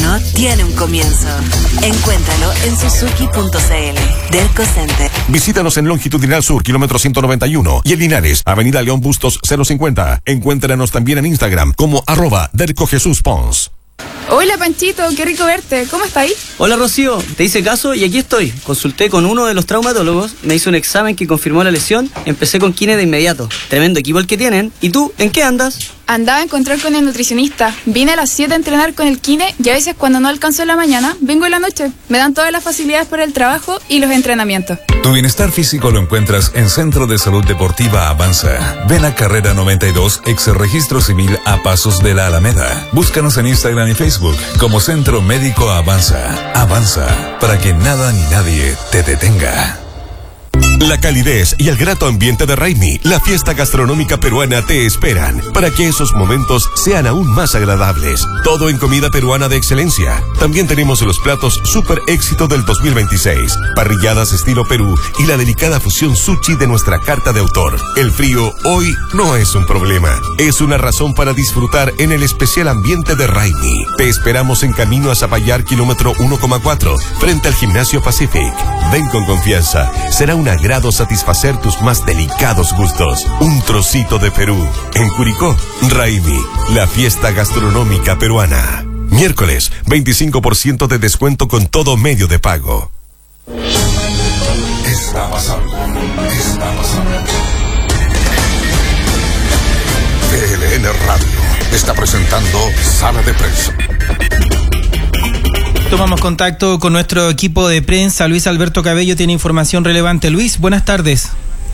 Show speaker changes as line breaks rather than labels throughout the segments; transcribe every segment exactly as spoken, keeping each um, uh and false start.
camino tiene un comienzo. Encuéntralo en suzuki punto c l. Derco Center.
Visítanos en Longitudinal Sur, kilómetro ciento noventa y uno, y en Linares, Avenida León Bustos cero cincuenta. Encuéntranos también en Instagram como arroba Derco Jesús Pons.
Hola Panchito, qué rico verte. ¿Cómo estáis?
Hola Rocío, te hice caso y aquí estoy. Consulté con uno de los traumatólogos, me hizo un examen que confirmó la lesión, empecé con kine de inmediato. Tremendo equipo el que tienen. ¿Y tú, en qué andas?
Andaba a encontrar con el nutricionista. Vine a las siete a entrenar con el kine y a veces cuando no alcanzo en la mañana, vengo en la noche. Me dan todas las facilidades para el trabajo y los entrenamientos.
Tu bienestar físico lo encuentras en Centro de Salud Deportiva Avanza. Ven a Carrera noventa y dos, ex registro civil a pasos de la Alameda. Búscanos en Instagram y Facebook como Centro Médico Avanza. Avanza, para que nada ni nadie te detenga.
La calidez y el grato ambiente de Raimi, la fiesta gastronómica peruana, te esperan para que esos momentos sean aún más agradables. Todo en comida peruana de excelencia. También tenemos los platos super éxito del dos mil veintiséis, parrilladas estilo Perú y la delicada fusión sushi de nuestra carta de autor. El frío hoy no es un problema, es una razón para disfrutar en el especial ambiente de Raimi. Te esperamos en camino a Zapallar, kilómetro uno coma cuatro, frente al Gimnasio Pacific. Ven con confianza, será un agrado satisfacer tus más delicados gustos. Un trocito de Perú. En Curicó, Raimi, la fiesta gastronómica peruana. Miércoles, veinticinco por ciento de descuento con todo medio de pago.
Está pasando, está pasando. T L N Radio está presentando Sala de Prensa.
Tomamos contacto con nuestro equipo de prensa. Luis Alberto Cabello tiene información relevante. Luis, buenas tardes.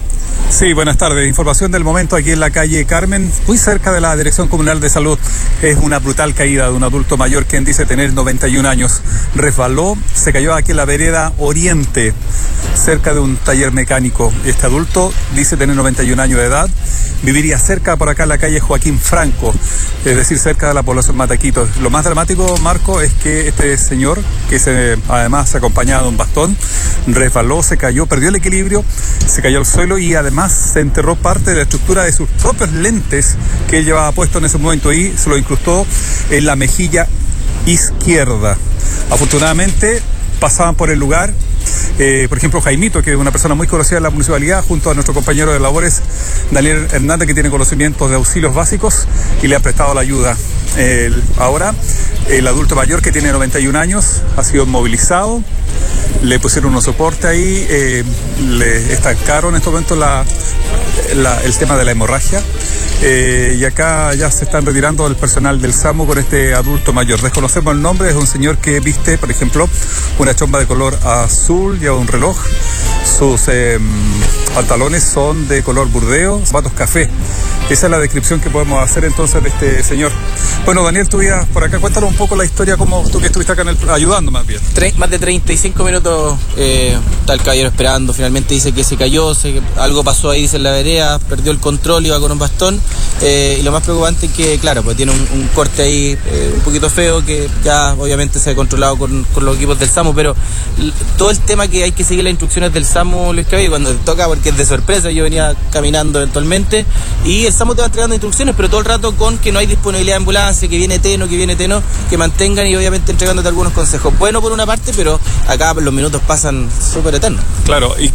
Sí, buenas tardes. Información del momento aquí en la calle Carmen, muy cerca de la Dirección Comunal de Salud. Es una brutal caída de un adulto mayor quien dice tener noventa y un años. Resbaló, se cayó aquí en la vereda Oriente, cerca de un taller mecánico. Este adulto dice tener noventa y un años de edad. Viviría cerca por acá en la calle Joaquín Franco, es decir, cerca de la población Mataquito. Lo más dramático, Marco, es que este señor, que se, además se acompañaba de un bastón, resbaló, se cayó, perdió el equilibrio, se cayó al suelo y además se enterró parte de la estructura de sus propios lentes que él llevaba puesto en ese momento y se lo incrustó en la mejilla izquierda. Afortunadamente pasaban por el lugar, eh, por ejemplo Jaimito, que es una persona muy conocida en la municipalidad, junto a nuestro compañero de labores Daniel Hernández, que tiene conocimientos de auxilios básicos y le ha prestado la ayuda. El, ahora el adulto mayor, que tiene noventa y un años, ha sido movilizado, le pusieron unos soportes ahí, eh, le estancaron en este momento la, la, el tema de la hemorragia. Eh, y acá ya se están retirando el personal del SAMU con este adulto mayor. Desconocemos el nombre, es un señor que viste, por ejemplo, una chomba de color azul, lleva un reloj, sus eh, pantalones son de color burdeo, zapatos café. Esa es la descripción que podemos hacer entonces de este señor. Bueno, Daniel, tú ya por acá, cuéntanos un poco la historia, como tú que estuviste acá en el, ayudando más bien.
Tres, más de treinta y cinco minutos eh, está el caballero esperando, finalmente dice que se cayó, se, algo pasó ahí, dice en la vereda, perdió el control, iba con un bastón, eh, y lo más preocupante es que, claro, pues tiene un, un corte ahí eh, un poquito feo, que ya obviamente se ha controlado con, con los equipos del SAMU, pero l- todo el tema que hay que seguir las instrucciones del SAMU, Luis Cabello, cuando te toca, porque es de sorpresa, yo venía caminando eventualmente, y el SAMU te va entregando instrucciones, pero todo el rato con que no hay disponibilidad de ambulancia, que viene Teno, que viene Teno, que mantengan y obviamente entregándote algunos consejos. Bueno por una parte, pero acá los minutos pasan súper eternos.
Claro, y